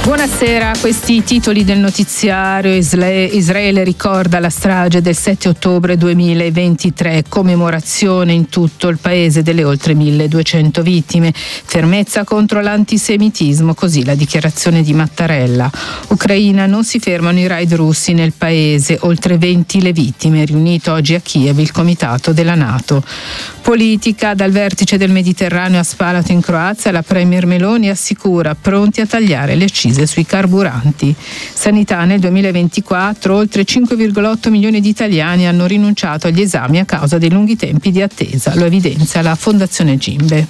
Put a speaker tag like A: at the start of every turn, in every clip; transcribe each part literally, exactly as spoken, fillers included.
A: Buonasera, questi titoli del notiziario. Israele ricorda la strage del sette ottobre duemilaventitré, commemorazione in tutto il paese delle oltre milleduecento vittime, fermezza contro l'antisemitismo, così la dichiarazione di Mattarella. Ucraina, non si fermano i raid russi nel paese, oltre venti le vittime, riunito oggi a Kiev il comitato della NATO. Politica, dal vertice del Mediterraneo a Spalato in Croazia, la premier Meloni assicura pronti a tagliare le accise sui carburanti. Sanità, nel duemilaventiquattro oltre cinque virgola otto milioni di italiani hanno rinunciato agli esami a causa dei lunghi tempi di attesa, lo evidenzia la Fondazione Gimbe.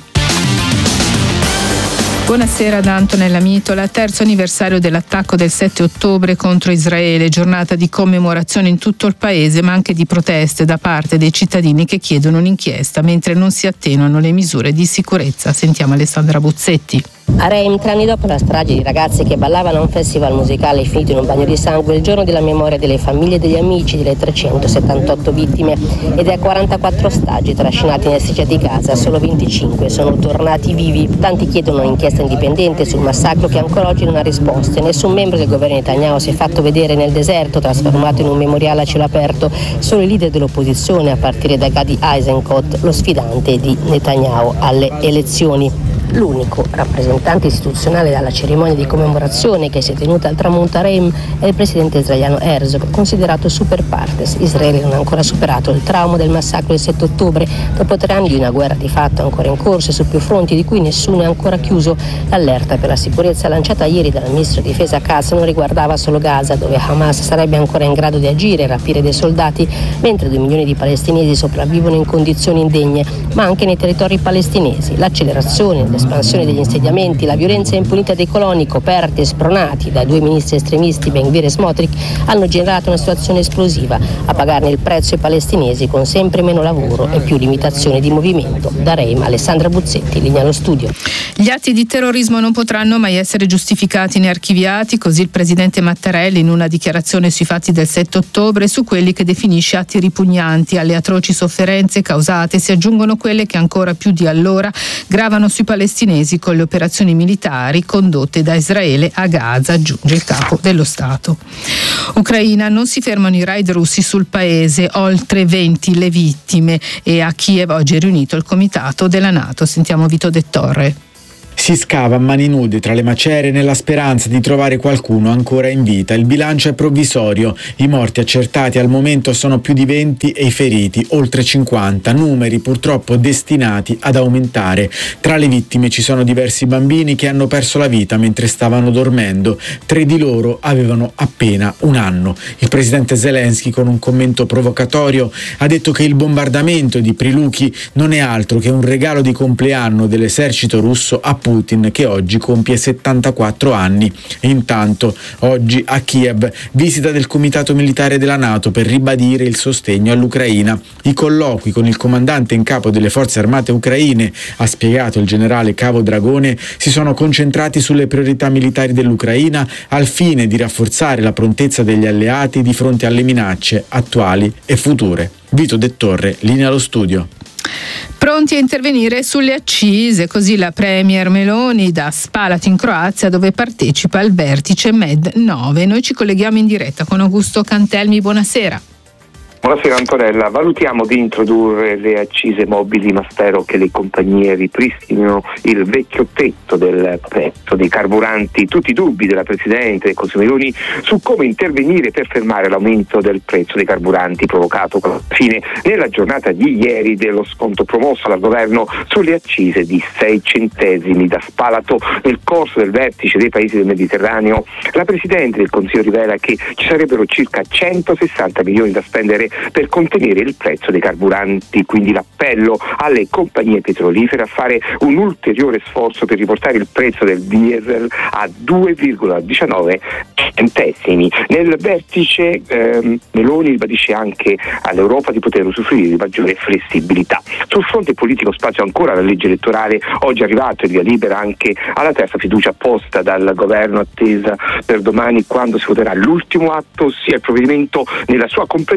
A: Buonasera da Antonella Mitola. Terzo anniversario dell'attacco del sette ottobre contro Israele, giornata di commemorazione in tutto il paese, ma anche di proteste da parte dei cittadini che chiedono un'inchiesta mentre non si attenuano le misure di sicurezza. Sentiamo Alessandra Buzzetti.
B: A Reim, tre anni dopo la strage di ragazzi che ballavano a un festival musicale finito in un bagno di sangue, il giorno della memoria delle famiglie e degli amici delle trecentosettantotto vittime ed è a quarantaquattro ostaggi trascinati nel S I C di Gaza, solo venticinque sono tornati vivi. Tanti chiedono un'inchiesta indipendente sul massacro che ancora oggi non ha risposte. Nessun membro del governo Netanyahu si è fatto vedere nel deserto trasformato in un memoriale a cielo aperto. Solo i leader dell'opposizione, a partire da Gadi Eisenkot, lo sfidante di Netanyahu alle elezioni. L'unico rappresentante istituzionale alla cerimonia di commemorazione che si è tenuta al tramonto a Reim è il presidente israeliano Herzog, considerato super partes. Israele non ha ancora superato il trauma del massacro del sette ottobre, dopo tre anni di una guerra di fatto ancora in corso e su più fronti di cui nessuno è ancora chiuso. L'allerta per la sicurezza lanciata ieri dal ministro di difesa Katz non riguardava solo Gaza, dove Hamas sarebbe ancora in grado di agire e rapire dei soldati, mentre due milioni di palestinesi sopravvivono in condizioni indegne, ma anche nei territori palestinesi. L'accelerazione, l'espansione degli insediamenti, la violenza impunita dei coloni coperti e spronati dai due ministri estremisti Ben Gvir e Smotrich hanno generato una situazione esplosiva. A pagarne il prezzo i palestinesi, con sempre meno lavoro e più limitazioni di movimento. Da Reim, Alessandra Buzzetti, linea allo studio.
A: Gli atti di terrorismo non potranno mai essere giustificati né archiviati, così il presidente Mattarella in una dichiarazione sui fatti del sette ottobre, su quelli che definisce atti ripugnanti. Alle atroci sofferenze causate si aggiungono quelle che ancora più di allora gravano sui palestinesi con le operazioni militari condotte da Israele a Gaza, aggiunge il capo dello Stato. Ucraina, non si fermano i raid russi sul paese, oltre venti le vittime, e a Kiev oggi è riunito il comitato della NATO. Sentiamo Vito De Torre.
C: Si scava a mani nude tra le macerie nella speranza di trovare qualcuno ancora in vita. Il bilancio è provvisorio. I morti accertati al momento sono più di venti e i feriti oltre cinquanta, numeri purtroppo destinati ad aumentare. Tra le vittime ci sono diversi bambini che hanno perso la vita mentre stavano dormendo. Tre di loro avevano appena un anno. Il presidente Zelensky, con un commento provocatorio, ha detto che il bombardamento di Prilukhi non è altro che un regalo di compleanno dell'esercito russo a Putin, che oggi compie settantaquattro anni. Intanto oggi a Kiev visita del comitato militare della NATO per ribadire il sostegno all'Ucraina. I colloqui con il comandante in capo delle forze armate ucraine, ha spiegato il generale Cavo Dragone, si sono concentrati sulle priorità militari dell'Ucraina al fine di rafforzare la prontezza degli alleati di fronte alle minacce attuali e future. Vito De Torre, linea allo studio.
A: Pronti a intervenire sulle accise, così la premier Meloni da Spalato in Croazia, dove partecipa al vertice Med nove. Noi ci colleghiamo in diretta con Augusto Cantelmi, buonasera.
D: Buonasera Antonella, valutiamo di introdurre le accise mobili, ma spero che le compagnie ripristinino il vecchio tetto del prezzo dei carburanti. Tutti i dubbi della Presidente del Consiglio Meloni su come intervenire per fermare l'aumento del prezzo dei carburanti provocato alla fine nella giornata di ieri dello sconto promosso dal governo sulle accise di sei centesimi. Da Spalato, nel corso del vertice dei paesi del Mediterraneo, la Presidente del Consiglio rivela che ci sarebbero circa centosessanta milioni da spendere per contenere il prezzo dei carburanti, quindi l'appello alle compagnie petrolifere a fare un ulteriore sforzo per riportare il prezzo del diesel a due virgola diciannove centesimi. Nel vertice ehm, Meloni ribadisce anche all'Europa di poter usufruire di maggiore flessibilità. Sul fronte politico spazio ancora la legge elettorale, oggi è arrivato il via libera anche alla terza fiducia posta dal governo, attesa per domani quando si voterà l'ultimo atto, ossia il provvedimento nella sua completezza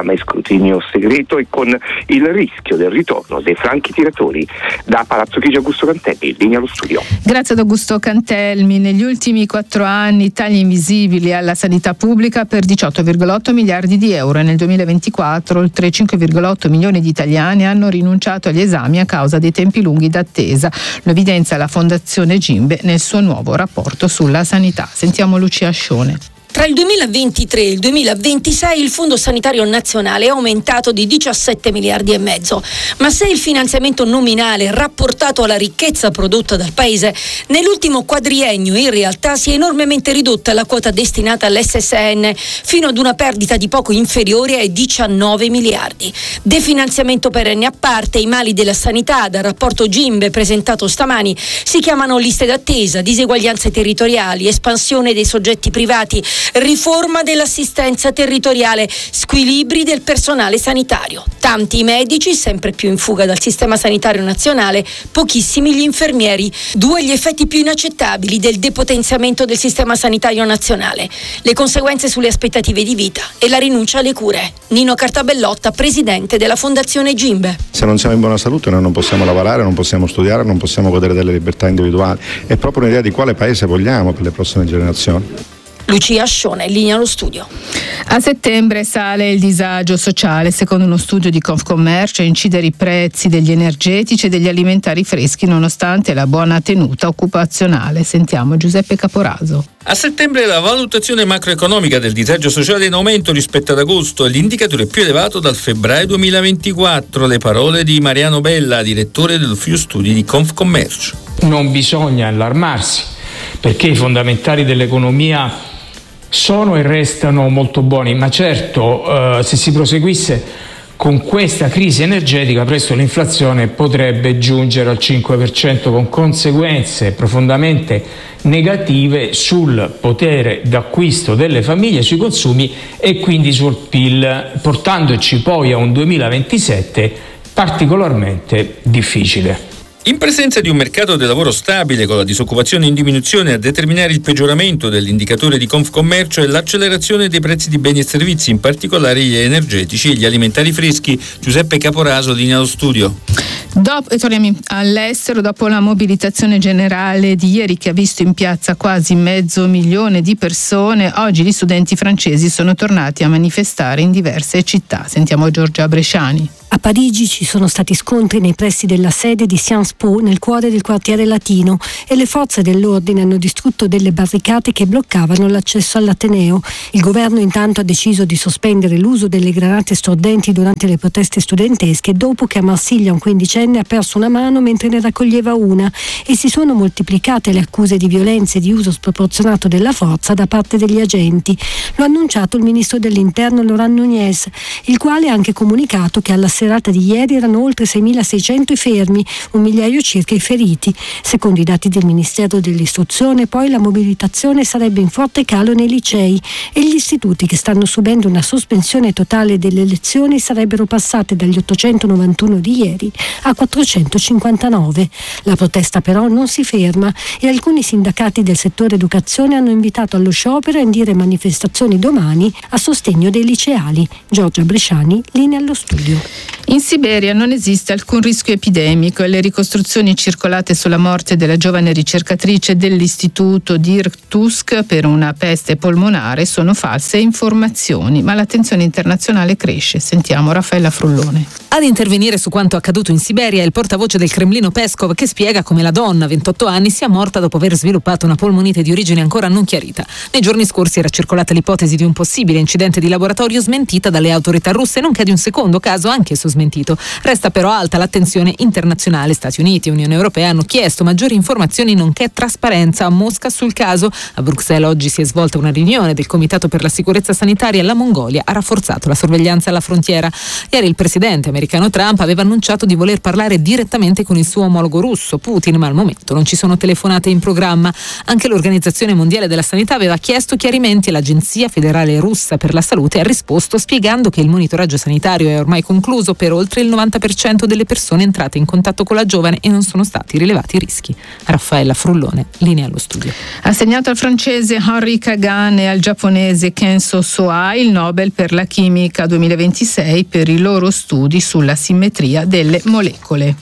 D: programma è scrutinio segreto e con il rischio del ritorno dei franchi tiratori. Da Palazzo Chigi, Augusto Cantelmi, linea allo studio.
A: Grazie ad Augusto Cantelmi. Negli ultimi quattro anni tagli invisibili alla sanità pubblica per diciotto virgola otto miliardi di euro e nel duemilaventiquattro oltre cinque virgola otto milioni di italiani hanno rinunciato agli esami a causa dei tempi lunghi d'attesa. Lo evidenzia la Fondazione Gimbe nel suo nuovo rapporto sulla sanità. Sentiamo Lucia Ascione.
E: Tra il duemilaventitré e il duemilaventisei il Fondo Sanitario Nazionale è aumentato di diciassette miliardi e mezzo, ma se il finanziamento nominale rapportato alla ricchezza prodotta dal Paese, nell'ultimo quadriennio in realtà si è enormemente ridotta la quota destinata all'esse esse enne fino ad una perdita di poco inferiore ai diciannove miliardi. Definanziamento perenne a parte, i mali della sanità dal rapporto Gimbe presentato stamani si chiamano liste d'attesa, diseguaglianze territoriali, espansione dei soggetti privati, riforma dell'assistenza territoriale, squilibri del personale sanitario. Tanti i medici, sempre più in fuga dal sistema sanitario nazionale, pochissimi gli infermieri. Due gli effetti più inaccettabili del depotenziamento del sistema sanitario nazionale: le conseguenze sulle aspettative di vita e la rinuncia alle cure. Nino Cartabellotta, presidente della Fondazione Gimbe.
F: Se non siamo in buona salute noi non possiamo lavorare, non possiamo studiare, non possiamo godere delle libertà individuali. È proprio un'idea di quale paese vogliamo per le prossime generazioni.
E: Lucia Ascione, linea allo studio.
A: A settembre sale il disagio sociale. Secondo uno studio di Confcommercio, a incidere i prezzi degli energetici e degli alimentari freschi nonostante la buona tenuta occupazionale. Sentiamo Giuseppe Caporaso.
G: A settembre la valutazione macroeconomica del disagio sociale è in aumento rispetto ad agosto, l'indicatore più elevato dal febbraio duemilaventiquattro. Le parole di Mariano Bella, direttore dell'ufficio studi di Confcommercio.
H: Non bisogna allarmarsi, perché i fondamentali dell'economia sono e restano molto buoni, ma certo eh, se si proseguisse con questa crisi energetica presto l'inflazione potrebbe giungere al cinque per cento con conseguenze profondamente negative sul potere d'acquisto delle famiglie, sui consumi e quindi sul P I L, portandoci poi a un duemilaventisette particolarmente difficile.
G: In presenza di un mercato del lavoro stabile con la disoccupazione in diminuzione, a determinare il peggioramento dell'indicatore di Confcommercio è l'accelerazione dei prezzi di beni e servizi, in particolare gli energetici e gli alimentari freschi. Giuseppe Caporaso, linea allo studio.
A: Dopo, e torniamo all'estero. Dopo la mobilitazione generale di ieri che ha visto in piazza quasi mezzo milione di persone, oggi gli studenti francesi sono tornati a manifestare in diverse città. Sentiamo Giorgia Bresciani.
I: A Parigi ci sono stati scontri nei pressi della sede di Sciences Po, nel cuore del quartiere latino, e le forze dell'ordine hanno distrutto delle barricate che bloccavano l'accesso all'Ateneo. Il governo intanto ha deciso di sospendere l'uso delle granate stordenti durante le proteste studentesche dopo che a Marsiglia un quindicenne ha perso una mano mentre ne raccoglieva una, e si sono moltiplicate le accuse di violenza e di uso sproporzionato della forza da parte degli agenti. Lo ha annunciato il ministro dell'Interno Laurent Nunez, il quale ha anche comunicato che alla serata di ieri erano oltre seimilaseicento i fermi, un migliaio circa i feriti. Secondo i dati del Ministero dell'Istruzione, poi la mobilitazione sarebbe in forte calo nei licei e gli istituti che stanno subendo una sospensione totale delle lezioni sarebbero passate dagli ottocentonovantuno di ieri a quattrocentocinquantanove. La protesta però non si ferma e alcuni sindacati del settore educazione hanno invitato allo sciopero e a indire manifestazioni domani a sostegno dei liceali. Giorgia Bresciani, linea allo studio.
A: In Siberia non esiste alcun rischio epidemico e le ricostruzioni circolate sulla morte della giovane ricercatrice dell'istituto di Irkutsk per una peste polmonare sono false informazioni, ma l'attenzione internazionale cresce. Sentiamo Raffaella Frullone.
J: Ad intervenire su quanto accaduto in Siberia è il portavoce del Cremlino Peskov, che spiega come la donna, ventotto anni, sia morta dopo aver sviluppato una polmonite di origine ancora non chiarita. Nei giorni scorsi era circolata l'ipotesi di un possibile incidente di laboratorio smentita dalle autorità russe, nonché di un secondo caso anch'esso smentito. Resta però alta l'attenzione internazionale. Stati Uniti e Unione Europea hanno chiesto maggiori informazioni nonché trasparenza a Mosca sul caso. A Bruxelles oggi si è svolta una riunione del Comitato per la sicurezza sanitaria. La Mongolia ha rafforzato la sorveglianza alla frontiera. Ieri il presidente americano Trump aveva annunciato di voler parlare direttamente con il suo omologo russo Putin, ma al momento non ci sono telefonate in programma. Anche l'Organizzazione Mondiale della Sanità aveva chiesto chiarimenti e l'Agenzia Federale Russa per la Salute ha risposto spiegando che il monitoraggio sanitario è ormai concluso pericoloso per oltre il novanta per cento delle persone entrate in contatto con la giovane e non sono stati rilevati rischi. Raffaella Frullone, linea allo studio.
A: Assegnato al francese Henri Kagan e al giapponese Kenzo Soa il Nobel per la chimica duemilaventisei per i loro studi sulla simmetria delle molecole.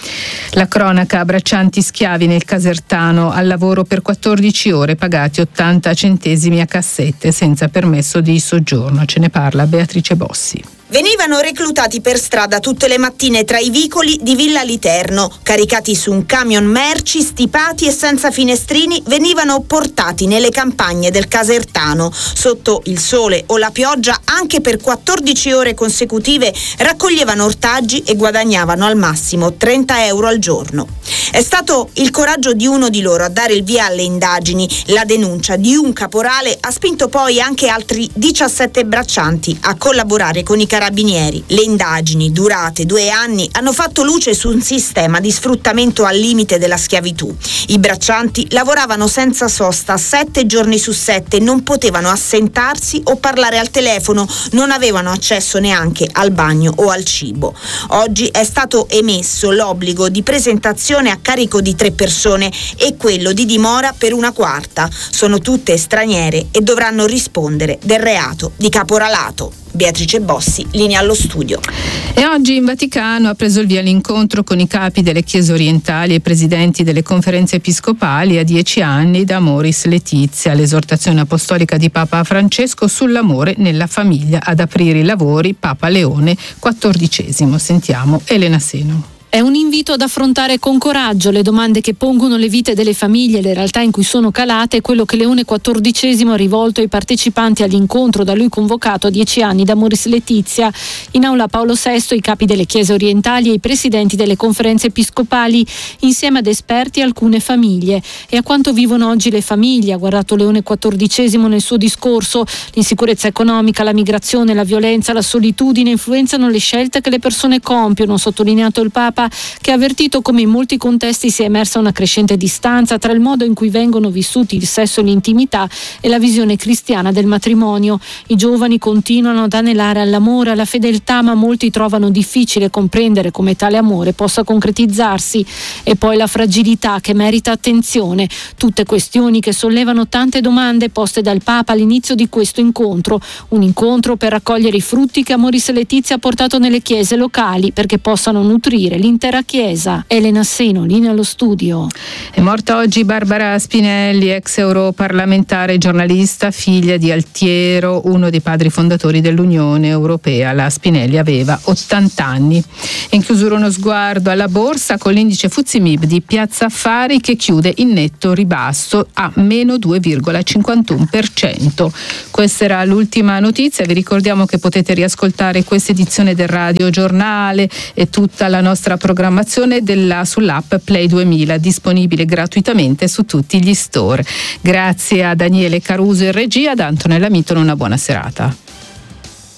A: La cronaca: abbraccianti schiavi nel Casertano, al lavoro per quattordici ore, pagati ottanta centesimi a cassette senza permesso di soggiorno. Ce ne parla Beatrice Bossi.
K: Venivano reclutati per strada tutte le mattine tra i vicoli di Villa Literno, caricati su un camion merci, stipati e senza finestrini, venivano portati nelle campagne del Casertano. Sotto il sole o la pioggia, anche per quattordici ore consecutive, raccoglievano ortaggi e guadagnavano al massimo trenta euro al giorno. È stato il coraggio di uno di loro a dare il via alle indagini. La denuncia di un caporale ha spinto poi anche altri diciassette braccianti a collaborare con i carabinieri. Le indagini, durate due anni, hanno fatto luce su un sistema di sfruttamento al limite della schiavitù. I braccianti lavoravano senza sosta sette giorni su sette, non potevano assentarsi o parlare al telefono, non avevano accesso neanche al bagno o al cibo. Oggi è stato emesso l'obbligo di presentazione a carico di tre persone e quello di dimora per una quarta. Sono tutte straniere e dovranno rispondere del reato di caporalato. Beatrice Bossi, linea allo studio.
A: E oggi in Vaticano ha preso il via l'incontro con i capi delle chiese orientali e i presidenti delle conferenze episcopali a dieci anni da Amoris Laetitia, l'esortazione apostolica di Papa Francesco sull'amore nella famiglia. Ad aprire i lavori Papa Leone quattordicesimo. Sentiamo Elena Seno.
L: È un invito ad affrontare con coraggio le domande che pongono le vite delle famiglie e le realtà in cui sono calate, quello che Leone quattordicesimo ha rivolto ai partecipanti all'incontro da lui convocato a dieci anni da Amoris Laetitia. In aula Paolo sesto, i capi delle chiese orientali e i presidenti delle conferenze episcopali, insieme ad esperti e alcune famiglie. E a quanto vivono oggi le famiglie, ha guardato Leone quattordicesimo nel suo discorso. L'insicurezza economica, la migrazione, la violenza, la solitudine influenzano le scelte che le persone compiono, sottolineato il Papa, che ha avvertito come in molti contesti sia emersa una crescente distanza tra il modo in cui vengono vissuti il sesso e l'intimità e la visione cristiana del matrimonio. I giovani continuano ad anelare all'amore, alla fedeltà, ma molti trovano difficile comprendere come tale amore possa concretizzarsi. E poi la fragilità, che merita attenzione. Tutte questioni che sollevano tante domande poste dal Papa all'inizio di questo incontro. Un incontro per raccogliere i frutti che Amoris Laetitia ha portato nelle chiese locali, perché possano nutrire l'intera Chiesa. Elena Seno, linea allo studio.
A: È morta oggi Barbara Spinelli, ex europarlamentare e giornalista, figlia di Altiero, uno dei padri fondatori dell'Unione Europea. La Spinelli aveva ottanta anni. In chiusura uno sguardo alla borsa con l'indice Fuzzi Mib di Piazza Affari che chiude in netto ribasso a meno due virgola cinquantuno per cento. Questa era l'ultima notizia. Vi ricordiamo che potete riascoltare questa edizione del Radio Giornale e tutta la nostra programmazione della, sull'app Play duemila, disponibile gratuitamente su tutti gli store. Grazie a Daniele Caruso in regia, ad Antonella Mitton, una buona serata.